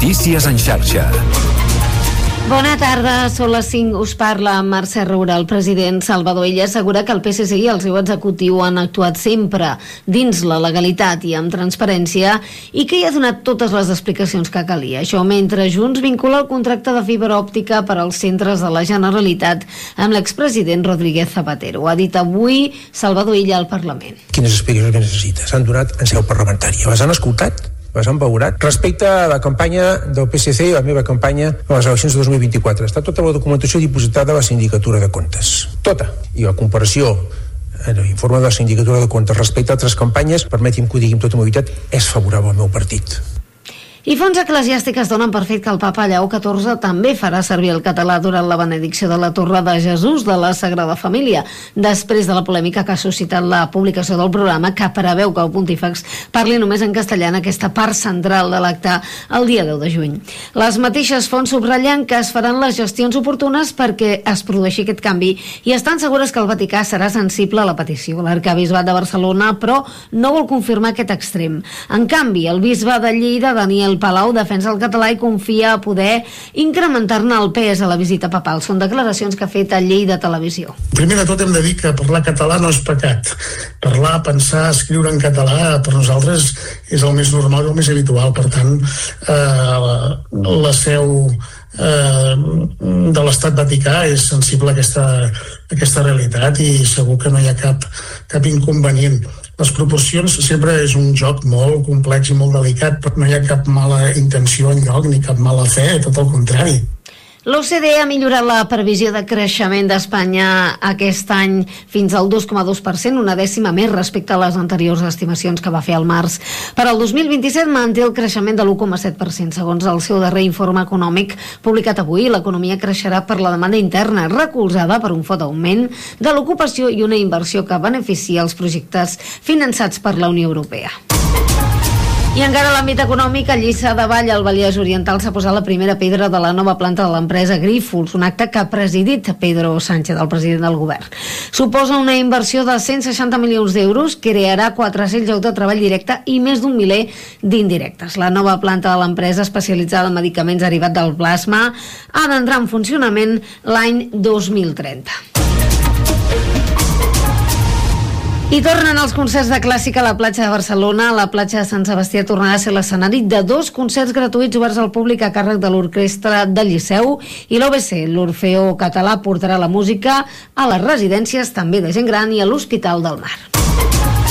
Notícies en xarxa. Bona tarda, són les 5, us parla Mercè Roura. El president Salvador Illa assegura que el PSC i el seu executiu han actuat sempre dins la legalitat i amb transparència i que hi ha donat totes les explicacions que calia. Això mentre Junts vincula el contracte de fibra òptica per als centres de la Generalitat amb l'expresident Rodríguez Zapatero. Ho ha dit avui Salvador Illa al Parlament. Quines explicacions que necessita? S'han donat en seu parlamentària. Les han escoltat? Les han valorat? Respecte a la campanya del PSC i la meva campanya a les eleccions de 2024, està tota la documentació dipositada a la Sindicatura de Comptes. Tota. I la comparació en l'informe de la Sindicatura de Comptes respecte a altres campanyes, permeti'm que ho digui amb tota mobilitat, és favorable al meu partit. I fonts eclesiàstiques donen per fet que el papa Lleó XIV també farà servir el català durant la benedicció de la Torre de Jesús de la Sagrada Família, després de la polèmica que ha suscitat la publicació del programa que preveu que el pontífex parli només en castellà en aquesta part central de l'acte el dia 10 de juny. Les mateixes fonts subratllen que es faran les gestions oportunes perquè es produeixi aquest canvi i estan segures que el Vaticà serà sensible a la petició. L'arquebisbat de Barcelona, però, no vol confirmar aquest extrem. En canvi, el bisbe de Lleida, Daniel Palau, defensa el català i confia a poder incrementar-ne el pes a la visita papal. Són declaracions que ha fet a Lleida Televisió. Primer de tot hem de dir que parlar català no és pecat. Parlar, pensar, escriure en català per nosaltres és el més normal i el més habitual. Per tant, la seu de l'Estat Vaticà és sensible a aquesta realitat i segur que no hi ha cap inconvenient. Les proporcions sempre és un joc molt complex i molt delicat, però no hi ha cap mala intenció enlloc ni cap mala fe, tot el contrari. L'OCDE ha millorat la previsió de creixement d'Espanya aquest any fins al 2,2%, una dècima més respecte a les anteriors estimacions que va fer al març. Per al 2027 manté el creixement de l'1,7%. Segons el seu darrer informe econòmic publicat avui, l'economia creixerà per la demanda interna, recolzada per un fort augment de l'ocupació i una inversió que beneficia els projectes finançats per la Unió Europea. I encara a l'àmbit econòmic, a Lliçà de Vall, al Vallès Oriental, s'ha posat la primera pedra de la nova planta de l'empresa Grífols, un acte que ha presidit Pedro Sánchez, el president del govern. Suposa una inversió de 160 milions d'euros, crearà 400 llocs de treball directe i més d'un miler d'indirectes. La nova planta de l'empresa, especialitzada en medicaments derivats del plasma, ha d'entrar en funcionament l'any 2030. I tornen els concerts de clàssica a la platja de Barcelona. La platja de Sant Sebastià tornarà a ser l'escenari de 2 concerts gratuïts oberts al públic a càrrec de l'Orquestra del Liceu i l'OBC. L'Orfeó Català portarà la música a les residències també de gent gran i a l'Hospital del Mar.